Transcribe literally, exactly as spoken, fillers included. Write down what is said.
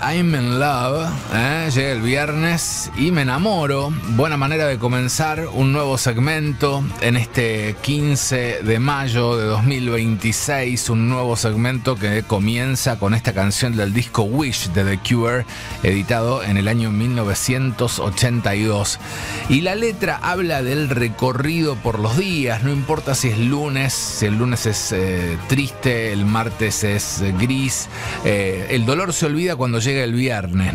I'm in love, ¿eh? Llega el viernes y me enamoro. Buena manera de comenzar un nuevo segmento en este quince de mayo de dos mil veintiséis. Un nuevo segmento que comienza con esta canción del disco Wish de The Cure, editado en el año mil novecientos ochenta y dos. Y la letra habla del recorrido por los días, no importa si es lunes, si el lunes es eh, triste, el martes es eh, gris. Eh, el dolor se olvida cuando llega el viernes.